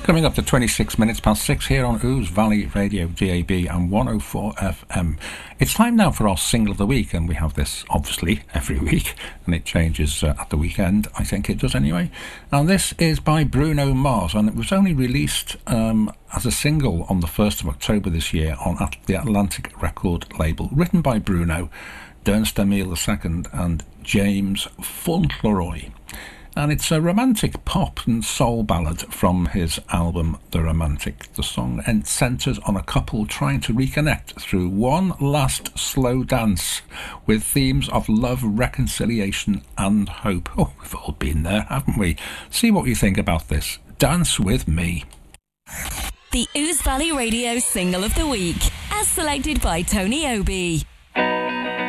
Coming up to 26 minutes past 6 here on Ouse Valley Radio, DAB and 104 FM. It's time now for our single of the week, and we have this obviously every week, and it changes at the weekend. I think it does anyway. And this is by Bruno Mars, and it was only released as a single on the 1st of October this year on the Atlantic record label. Written by Bruno, Ernst Emile II and James Fauntleroy. And it's a romantic pop and soul ballad from his album The Romantic. The song centres on a couple trying to reconnect through one last slow dance with themes of love, reconciliation and hope. Oh, we've all been there, haven't we? See what you think about this. Dance with me. The Ouse Valley Radio Single of the Week, as selected by Tony Obi.